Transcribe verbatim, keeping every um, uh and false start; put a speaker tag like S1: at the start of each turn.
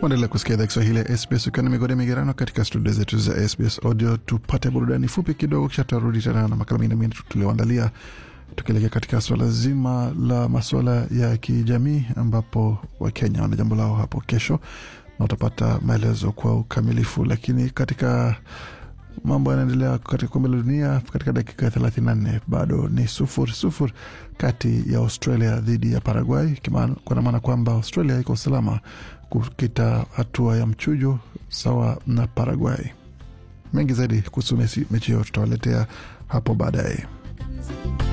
S1: Waendelea kusikia idhaa Kiswahili ya S B S ukiwa na migode migerano katika studio zetu za S B S Audio. Tupate burudani fupi kidogo kisha tutarudi tena na makala mengine mengi tulioandalia, tukielekea katika swala zima la masuala ya kijamii ambapo Wakenya wana jambo lao hapo kesho na utapata maelezo kwa ukamilifu. Lakini katika mambo yanaendelea katika kombe la dunia, katika dakika thelathini na nne bado ni sufuri sufuri kati ya Australia dhidi ya Paraguay, kwa maana kwamba Australia iko salama kukita hatua ya mchujo sawa na Paraguay. Mengi zaidi kuhusu mechi hiyo tutawaletea hapo baadaye.